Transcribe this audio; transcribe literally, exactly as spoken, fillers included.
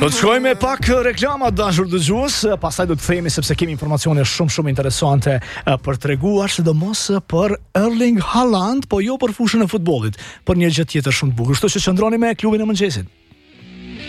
Do të shkojmë me pak reklama dashur dëgjues, pastaj do të themi sepse kemi informacione shumë shumë interesante për treguar, sidomos për Erling Haaland, po jo për fushën e futbollit, për një gjë tjetër shumë të bukur. Kështu që qëndroni me klubin e mëngjesit.